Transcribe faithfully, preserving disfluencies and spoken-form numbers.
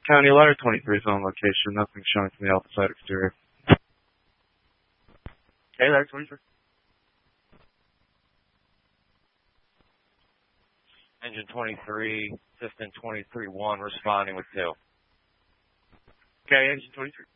County ladder twenty-three is on location. Nothing showing from the alpha side exterior. Okay, ladder twenty-three. Engine twenty-three, system twenty-three one, responding with two. Okay, engine twenty-three.